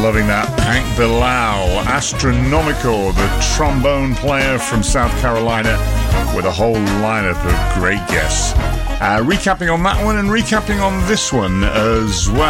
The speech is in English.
Loving that. Hank Bilal, Astronomical, the trombone player from South Carolina, with a whole lineup of great guests. Recapping on that one and recapping on this one as well.